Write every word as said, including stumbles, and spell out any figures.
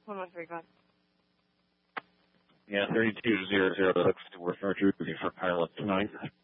one one three, go ahead. Yeah, thirty-two zero zero, looks to work for Drew for pilot tonight.